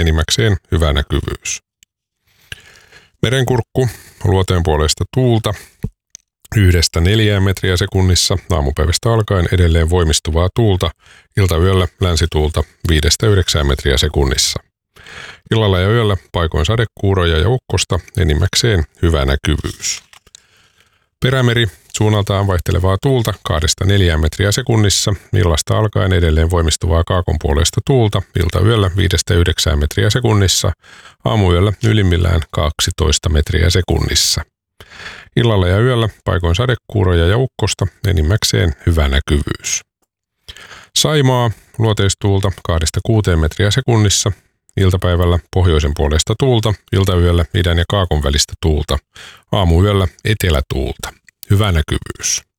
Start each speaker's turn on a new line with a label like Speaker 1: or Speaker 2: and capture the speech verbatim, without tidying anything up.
Speaker 1: enimmäkseen hyvä näkyvyys. Merenkurkku, luoteen puolesta tuulta yhdestä neljään metriä sekunnissa, aamupäivästä alkaen edelleen voimistuvaa tuulta, iltayöllä länsituulta viidestä yhdeksään metriä sekunnissa. Illalla ja yöllä paikoin sadekuuroja ja ukkosta, enimmäkseen hyvä näkyvyys. Perämeri, suunnaltaan vaihtelevaa tuulta kahdesta neljään metriä sekunnissa, illasta alkaen edelleen voimistuvaa kaakon puolesta tuulta, iltayöllä viidestä yhdeksään metriä sekunnissa, aamuyöllä ylimmillään kaksitoista metriä sekunnissa. Illalla ja yöllä paikoin sadekuuroja ja ukkosta, enimmäkseen hyvä näkyvyys. Saimaa, luoteistuulta kahdesta kuuteen metriä sekunnissa, iltapäivällä pohjoisen puolesta tuulta, iltayöllä idän ja kaakon välistä tuulta, aamuyöllä etelätuulta. Hyvä näkyvyys.